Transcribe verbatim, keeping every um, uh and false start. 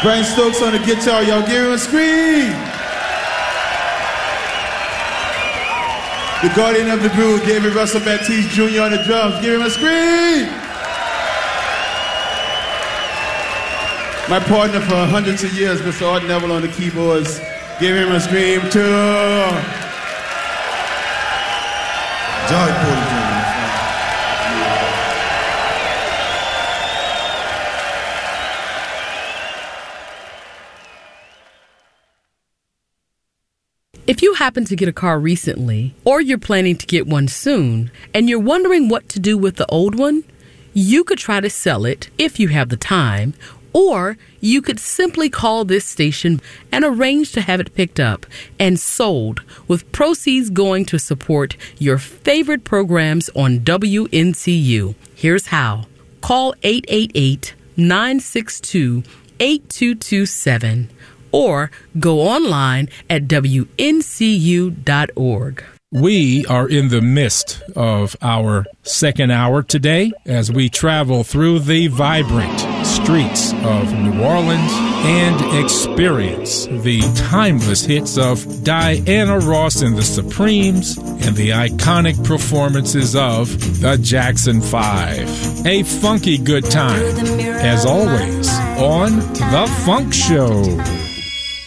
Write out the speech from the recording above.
Brian Stokes on the guitar, y'all give him a scream. The guardian of the groove, David Russell Baptiste Junior on the drums, give him a scream. My partner for hundreds of years, Mister Art Neville on the keyboards, give him a scream too. Joy Porter Junior If you happen to get a car recently, or you're planning to get one soon, and you're wondering what to do with the old one, you could try to sell it if you have the time, or you could simply call this station and arrange to have it picked up and sold, with proceeds going to support your favorite programs on W N C U. Here's how. Call eight eight eight, nine six two, eight two two seven. Or go online at W N C U dot org. We are in the midst of our second hour today as we travel through the vibrant streets of New Orleans and experience the timeless hits of Diana Ross and the Supremes and the iconic performances of the Jackson Five. A funky good time, as always, on The Funk Show.